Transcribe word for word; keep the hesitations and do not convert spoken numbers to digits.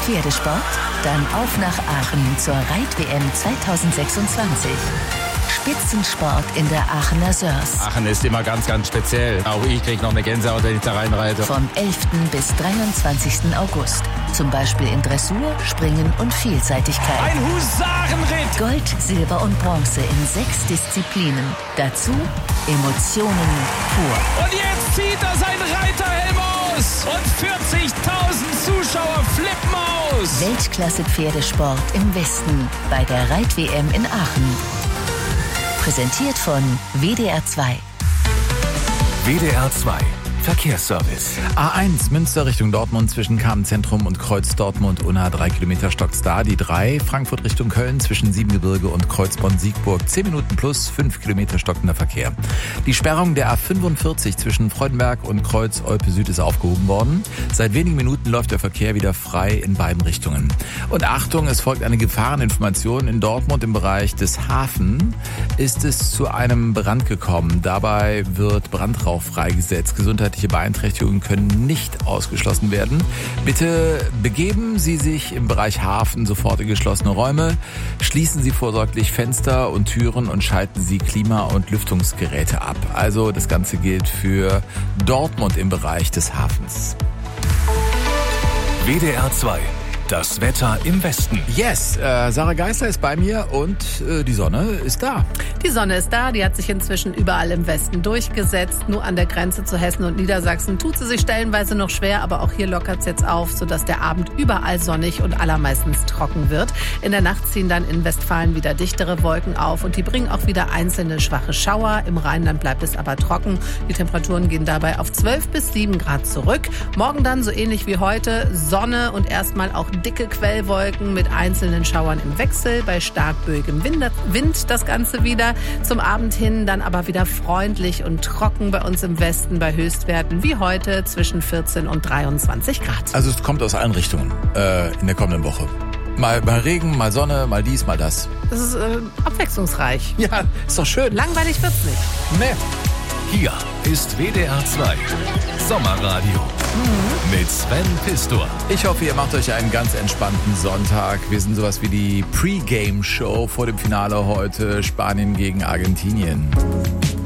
Pferdesport? Dann auf nach Aachen zur Reit-W M zwanzig sechsundzwanzig. Spitzensport in der Aachener Sörs. Aachen ist immer ganz, ganz speziell. Auch ich kriege noch eine Gänsehaut, wenn ich da reinreite. Vom elften bis dreiundzwanzigsten August. Zum Beispiel in Dressur, Springen und Vielseitigkeit. Ein Husarenritt! Gold, Silber und Bronze in sechs Disziplinen. Dazu Emotionen pur. Und jetzt zieht er seinen Reiterhelm aus. Und vierzigtausend Zuschauer flippen aus. Weltklasse-Pferdesport im Westen bei der Reit-W M in Aachen. Präsentiert von W D R zwei. W D R zwei Verkehrsservice. A eins Münster Richtung Dortmund zwischen Kamenzentrum und Kreuz Dortmund unter drei Kilometer stockt's da. Die drei Frankfurt Richtung Köln zwischen Siebengebirge und Kreuzbronn-Siegburg zehn Minuten plus fünf Kilometer stockender Verkehr. Die Sperrung der A fünfundvierzig zwischen Freudenberg und Kreuz Olpe Süd ist aufgehoben worden. Seit wenigen Minuten läuft der Verkehr wieder frei in beiden Richtungen. Und Achtung, es folgt eine Gefahreninformation. In Dortmund im Bereich des Hafen ist es zu einem Brand gekommen. Dabei wird Brandrauch freigesetzt. Gesundheitliche Beeinträchtigungen können nicht ausgeschlossen werden. Bitte begeben Sie sich im Bereich Hafen sofort in geschlossene Räume. Schließen Sie vorsorglich Fenster und Türen und schalten Sie Klima- und Lüftungsgeräte ab. Also das Ganze gilt für Dortmund im Bereich des Hafens. W D R zwei. Das Wetter im Westen. Yes, äh, Sarah Geisler ist bei mir und äh, die Sonne ist da. Die Sonne ist da, die hat sich inzwischen überall im Westen durchgesetzt. Nur an der Grenze zu Hessen und Niedersachsen tut sie sich stellenweise noch schwer, aber auch hier lockert es jetzt auf, sodass der Abend überall sonnig und allermeistens trocken wird. In der Nacht ziehen dann in Westfalen wieder dichtere Wolken auf und die bringen auch wieder einzelne schwache Schauer. Im Rheinland bleibt es aber trocken. Die Temperaturen gehen dabei auf zwölf bis sieben Grad zurück. Morgen dann so ähnlich wie heute Sonne und erstmal auch dicke Quellwolken mit einzelnen Schauern im Wechsel, bei stark böigem Wind das Ganze wieder. Zum Abend hin dann aber wieder freundlich und trocken bei uns im Westen bei Höchstwerten wie heute zwischen vierzehn und dreiundzwanzig Grad. Also es kommt aus allen Richtungen äh, in der kommenden Woche. Mal, mal Regen, mal Sonne, mal dies, mal das. Das ist äh, abwechslungsreich. Ja, ist doch schön. Langweilig wird's nicht. Nee. Hier ist W D R zwei Sommerradio mhm. mit Sven Pistor. Ich hoffe, ihr macht euch einen ganz entspannten Sonntag. Wir sind sowas wie die Pre-Game-Show vor dem Finale heute Spanien gegen Argentinien.